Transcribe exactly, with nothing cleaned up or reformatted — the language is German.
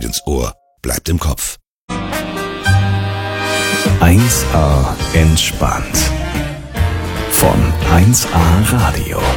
ins Ohr, bleibt im Kopf. eins A entspannt. Von eins A Radio.